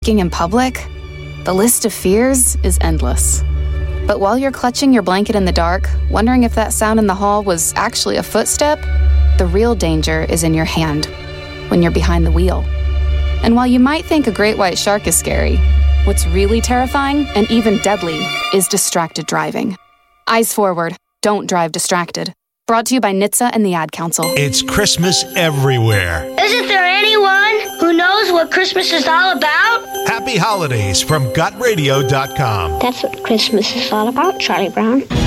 in public, the list of fears is endless. But while you're clutching your blanket in the dark, wondering if that sound in the hall was actually a footstep, the real danger is in your hand, when you're behind the wheel. And while you might think a great white shark is scary, what's really terrifying and even deadly is distracted driving. Eyes forward, don't drive distracted. Brought to you by NHTSA and the Ad Council. It's Christmas everywhere. Isn't there anyone who knows what Christmas is all about? Happy holidays from GotRadio.com. That's what Christmas is all about, Charlie Brown.